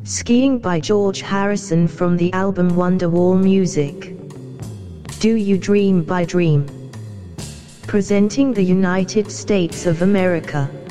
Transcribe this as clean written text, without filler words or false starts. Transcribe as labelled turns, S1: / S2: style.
S1: Skiing by George Harrison from the album Wonderwall Music. Do You Dream by Dream. Presenting the United States of America.